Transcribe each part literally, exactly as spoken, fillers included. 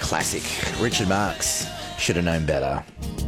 classic. Richard Marx should have known better.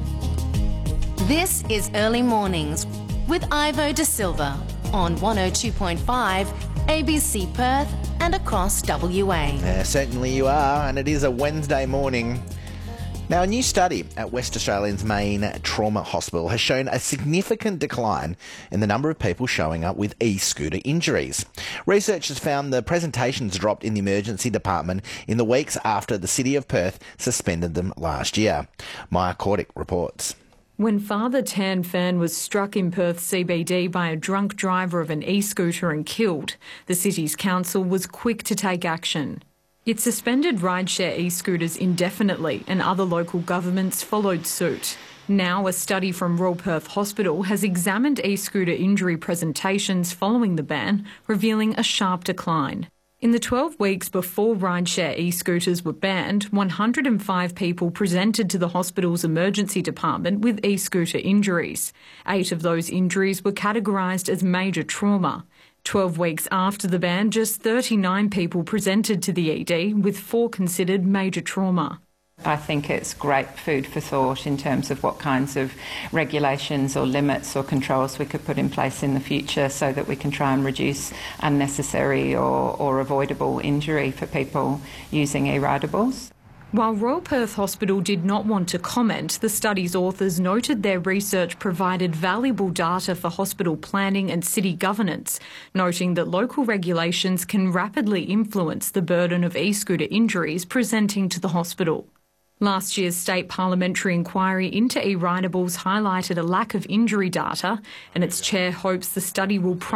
This is Early Mornings with Ivo De Silva on one oh two point five A B C Perth and across W A. Yeah, certainly you are, and it is a Wednesday morning. Now, a new study at West Australia's main trauma hospital has shown a significant decline in the number of people showing up with e-scooter injuries. Researchers found the presentations dropped in the emergency department in the weeks after the City of Perth suspended them last year. Maya Cordick reports. When Father Tan Phan was struck in Perth C B D by a drunk driver of an e-scooter and killed, the city's council was quick to take action. It suspended rideshare e-scooters indefinitely, and other local governments followed suit. Now, a study from Royal Perth Hospital has examined e-scooter injury presentations following the ban, revealing a sharp decline. In the twelve weeks before rideshare e-scooters were banned, one hundred five people presented to the hospital's emergency department with e-scooter injuries. Eight of those injuries were categorised as major trauma. twelve weeks after the ban, just thirty-nine people presented to the E D, with four considered major trauma. I think it's great food for thought in terms of what kinds of regulations or limits or controls we could put in place in the future so that we can try and reduce unnecessary or, or avoidable injury for people using e-ridables. While Royal Perth Hospital did not want to comment, the study's authors noted their research provided valuable data for hospital planning and city governance, noting that local regulations can rapidly influence the burden of e-scooter injuries presenting to the hospital. Last year's state parliamentary inquiry into e-ridables highlighted a lack of injury data, and its chair hopes the study will